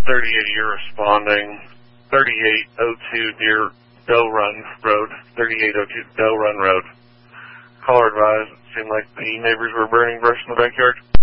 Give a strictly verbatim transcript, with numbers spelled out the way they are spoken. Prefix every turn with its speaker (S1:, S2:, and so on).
S1: thirty-eight, you're responding. thirty-eight oh two near Doe Run Road. thirty-eight oh two Doe Run Road. Caller advised, it seemed like the neighbors were burning brush in the backyard.